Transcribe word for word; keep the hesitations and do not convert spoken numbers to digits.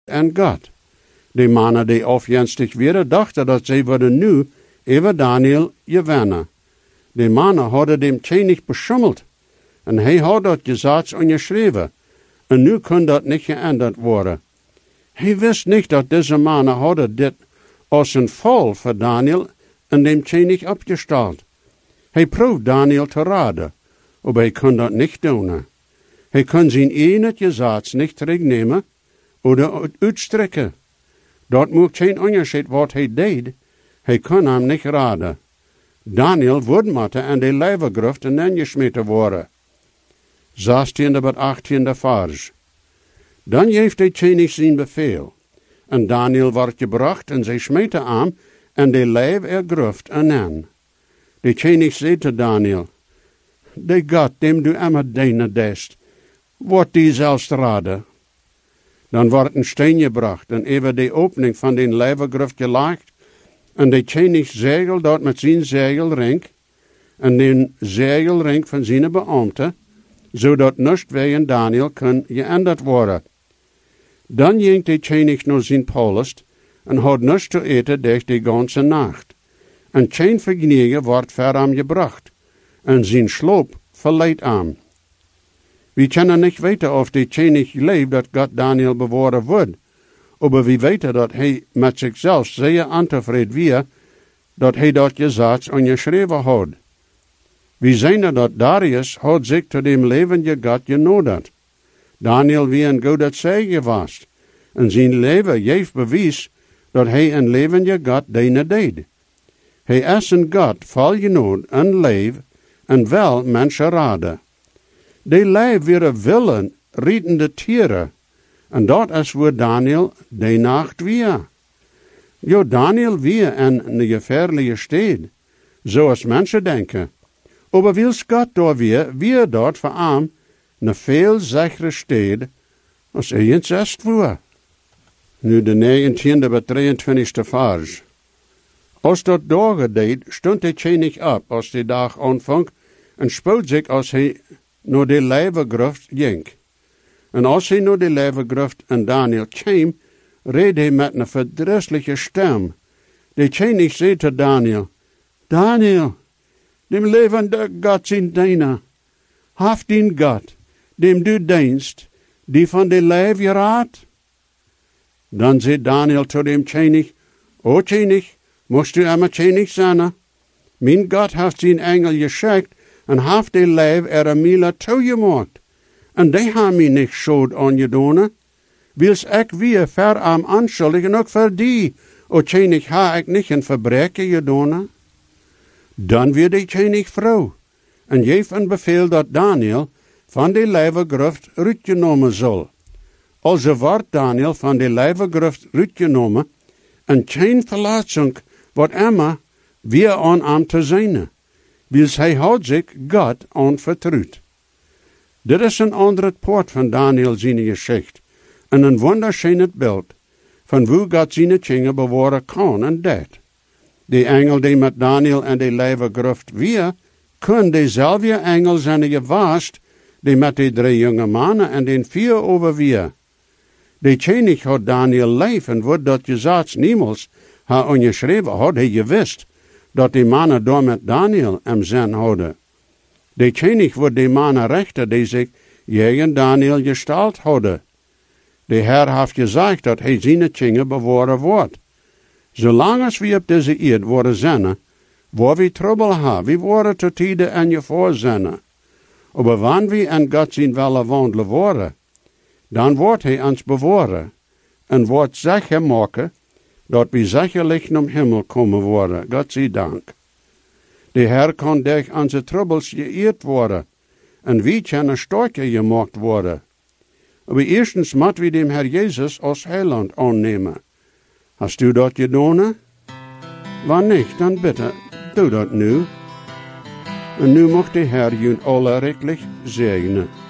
en Gott. Die mannen die afjenstig werden, dachten dat ze worden nu over Daniel gewinnen. Die mannen hadden dem König beschummeld. En hij had dat gezegd onderschreven. En nu kon dat niet geändert worden. Hij wist niet dat deze mannen hadden dit als een val voor Daniel en dem König opgesteld. Hij proefde Daniel te raden, maar hij kon dat niet doen. Hij kon zijn ene gezegd niet terugnemen of uitstrekken. Dat moet geen onderscheid wat hij deed. Hij kon hem niet raden. Daniel wordt moeten aan de leeuwengraf en dan gesmeten worden. zestiende tot achttiende vers. Dan geeft de König zijn bevel. En Daniel wordt gebracht en zij smeten hem en de leeuw ergruft en aan. De König zei te Daniel, de God, dem du immer deine dest, wordt die zelfs raden. Dan wordt een steen gebracht en over de opening van de leeuwengraf gelegd en de König zegel dat met zijn zegelring en den zegelring van zijn beambten, zodat niets wegen Daniel kan geändert worden. Dan ging de König naar zijn palast en had niets te eten durch de ganze nacht. En geen vergnügen wordt voor hem gebracht, en zijn sloop verleidt hem. We kunnen niet weten of de König leeft dat God Daniel bewaren wordt, maar we weten dat hij met zichzelf zeer ontevreden was, dat hij dat gezegd en geschreven had. We zien dat Darius had zich tot dem levende God genodigd. Daniel wie een goede zegen was, en zijn leven geeft bewijs dat hij een levende God dienen deed. Hij is een God vol genade en leef en wel mensen raden. De leef weer willen, riedende tieren, en dat is waar Daniel de nacht weer. Jo, Daniel weer in een gevaarlijke stad, zoals mensen denken. Maar wils God daar weer, weer dat voor hem een veel zichere stad, als hij eens est voor. Nu de negentiende tot drieëntwintigste vers. Als dat dagen deed, stond de König op als de dag aanvang en spoot zich als hij naar de leeuwengraf ging. En als hij naar de leeuwengraf en Daniel kwam, reed hij met een verdrießliche stem. De König zei te Daniel, Daniel, dem levende God zijn diener, haft den God, dem du dienst, die van de leeuw geraadt. Dan zei Daniel tot dem König, O König, moest u immer König zijn? Mijn God heeft zijn engel geschickt en heeft de leeuw er mila toegemaakt. En die hebben mij niet schuld aangedaan. Wils ik weer ver am anschuldigen, ook voor die. O König, ha ik niet een verbreken gedaan? Dan werd de König vrouw en geef een bevel dat Daniel van de leeuwengraf uitgenomen zal. Also wordt Daniel van de leeuwengraf uitgenomen en geen verlating wordt immer weer aan hem te zijn, wils hij had zich God aanvertrouwd. Dit is een andere poort van Daniel zijn geschichte en een wunderschönes beeld van hoe God zijn dingen bewaren kan en deed. De engel die met Daniel en de leeuwengraf weer, kon dezelfde engel zijn geweest die met de drie jonge mannen en den vier overweer. De König had Daniel leef en wordt dat gezegd niemals ha ongeschreven had hij gewist dat die mannen daar met Daniel hem zijn hadden. De König wordt de mannen rechter die zich tegen Daniel gesteld hadden. De Heer heeft gezegd dat hij zijn dingen bewaren wordt. Zolang als we op deze eerd worden zijn, waar we trouble hebben, we worden te tijden en je voor zijn. Maar wanneer we in God zijn willen wandelen worden, dan wordt hij ons bewaren en wordt zeker maken dat we zekerlijk naar hemel komen worden. God zij dank. De Heer kan durch onze troubles geëerd worden en we kunnen sterker gemaakt worden. Maar eerstens moeten we dem Herr Jezus als Heiland aannemen. Hast du dat gedaan? Wanneer niet, dan bitte, doe dat nu. En nu mag de Herr jullie alle rechtlich zegenen.